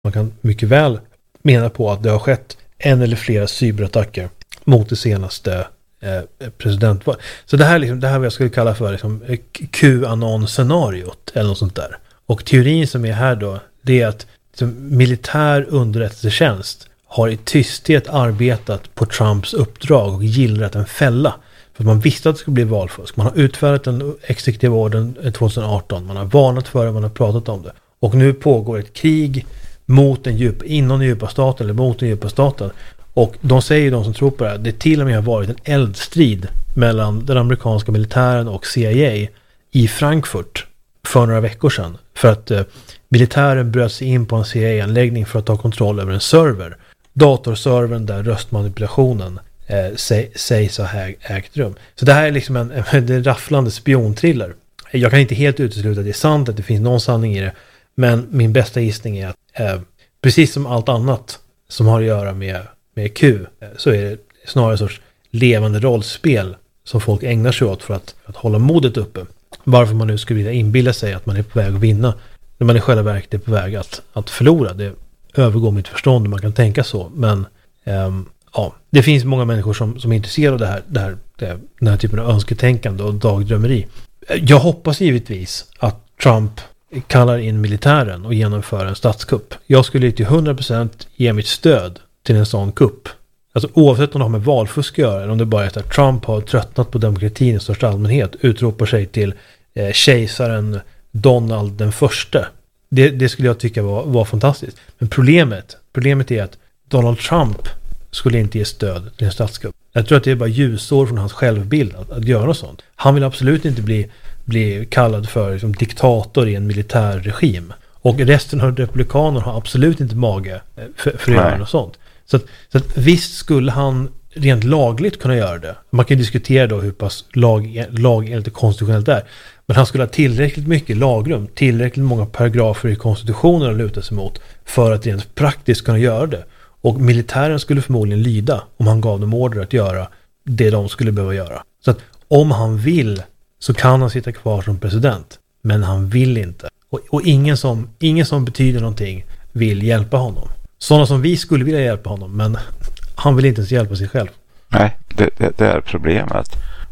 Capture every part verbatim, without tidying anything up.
Man kan mycket väl mena på att det har skett en eller flera cyberattacker mot det senaste eh, presidentvalet. Så det här, liksom, det här vad jag skulle kalla för liksom, QAnon-scenariot eller något sånt där. Och teorin som är här då, det är att liksom, militär underrättelsetjänst har i tysthet arbetat på Trumps uppdrag och gillrat en fälla. För man visste att det skulle bli valfusk. Man har utfärdat en exekutiv orden tjugoarton. Man har varnat för det, man har pratat om det. Och nu pågår ett krig mot den djupa, inom den djupa staten eller mot den djupa staten. Och de säger, de som tror på det här, det till och med har varit en eldstrid mellan den amerikanska militären och C I A i Frankfurt för några veckor sedan. För att eh, militären bröt sig in på en C I A-anläggning för att ta kontroll över en server. Datorservern där röstmanipulationen eh, sä, sägs ha ägt rum. Så det här är liksom en, en, en rafflande spionthriller. Jag kan inte helt utesluta att det är sant, att det finns någon sanning i det. Men min bästa gissning är att eh, precis som allt annat som har att göra med, med Q eh, så är det snarare en sorts levande rollspel som folk ägnar sig åt för att, för att hålla modet uppe. Varför man nu skulle vilja inbilla sig att man är på väg att vinna när man i själva verket är på väg att, att förlora. Det övergår mitt förstånd, man kan tänka så. Men ehm, ja, det finns många människor som, som är intresserade av det här, det här, det, den här typen av önsketänkande och dagdrömmeri. Jag hoppas givetvis att Trump kallar in militären och genomför en statskupp. Jag skulle till hundra procent ge mitt stöd till en sån kupp. Alltså oavsett om det har med valfusk att göra eller om det bara är att Trump har tröttnat på demokratin i största allmänhet, utropar sig till eh, kejsaren Donald den första. Det, det skulle jag tycka var, var fantastiskt. Men problemet, problemet är att Donald Trump skulle inte ge stöd till en statskupp. Jag tror att det är bara ljusår från hans självbild att, att göra något sånt. Han vill absolut inte bli, bli kallad för liksom, diktator i en militär regim. Och resten av republikanerna har absolut inte mage för, för att göra något sånt. Så att, så att visst skulle han rent lagligt kunna göra det. Man kan diskutera då hur pass lag, lag enligt konstitutionellt är. Men han skulle ha tillräckligt mycket lagrum, tillräckligt många paragrafer i konstitutionen att luta sig mot för att rent praktiskt kunna göra det. Och militären skulle förmodligen lyda om han gav dem order att göra det de skulle behöva göra. Så att om han vill så kan han sitta kvar som president. Men han vill inte. Och, och ingen, som, ingen som betyder någonting vill hjälpa honom. Sådana som vi skulle vilja hjälpa honom, men han vill inte ens hjälpa sig själv. Nej, det, det, det är problemet.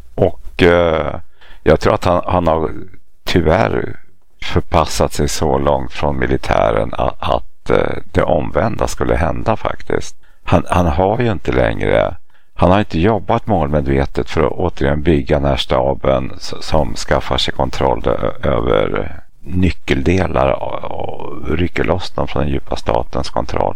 Och eh, jag tror att han, han har tyvärr förpassat sig så långt från militären att, att eh, det omvända skulle hända faktiskt. Han, han har ju inte längre, han har inte jobbat målmedvetet för att återigen bygga den här staben som skaffar sig kontroll över nyckeldelar och rycker loss dem från den djupa statens kontroll.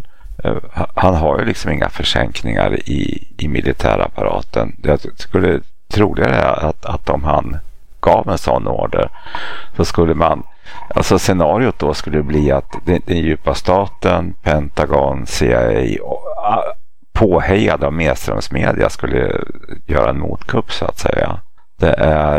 Han har ju liksom inga försänkningar i, i militärapparaten. Jag skulle troligare att, att om han gav en sån order så skulle man, alltså scenariot då skulle bli att den, den djupa staten, Pentagon, C I A och, påhejad av medströmsmedia skulle göra en motkupp så att säga. Det är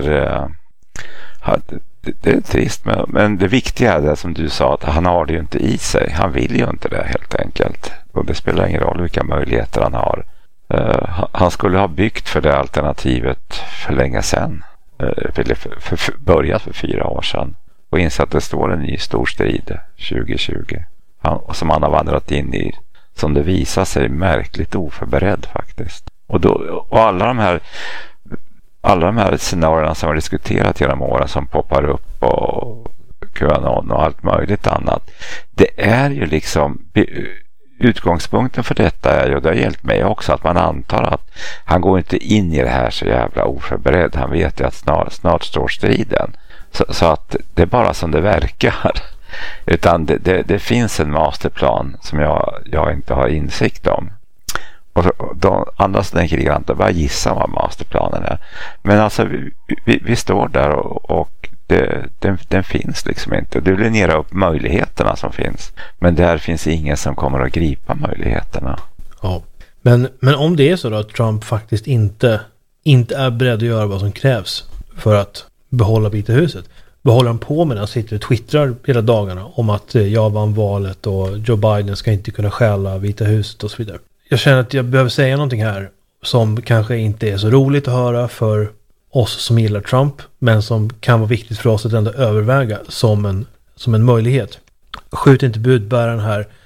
det, det är trist, men, men det viktiga är det som du sa, att han har det ju inte i sig. Han vill ju inte det helt enkelt. Och det spelar ingen roll vilka möjligheter han har. Uh, han skulle ha byggt för det alternativet för länge sedan. Uh, eller för, för, för, börjat för fyra år sedan. Och insett att det står en ny stor strid tjugo tjugo. Han, som han har vandrat in i, som det visar sig märkligt oförberedd faktiskt. Och, då, och alla de här alla de här scenarierna som har diskuterat genom åren som poppar upp och QAnon och allt möjligt annat. Det är ju liksom utgångspunkten för detta är ju, det har hjälpt mig också, att man antar att han går inte in i det här så jävla oförberedd. Han vet ju att snart, snart står striden. Så, så att det är bara som det verkar. Utan det, det, det finns en masterplan som jag, jag inte har insikt om. Och de andra som tänker grann att bara gissa vad masterplanen är. Men alltså vi, vi, vi står där och, och det, den, den finns liksom inte. Du linjerar upp möjligheterna som finns. Men där finns ingen som kommer att gripa möjligheterna. Ja, men, men om det är så då att Trump faktiskt inte, inte är beredd att göra vad som krävs för att behålla Vita huset. Behåller han på med när han sitter och twittrar hela dagarna om att jag vann valet och Joe Biden ska inte kunna stjäla Vita huset och så vidare. Jag känner att jag behöver säga någonting här som kanske inte är så roligt att höra för oss som gillar Trump, men som kan vara viktigt för oss att ändå överväga som en, som en möjlighet. Skjut inte budbäraren här.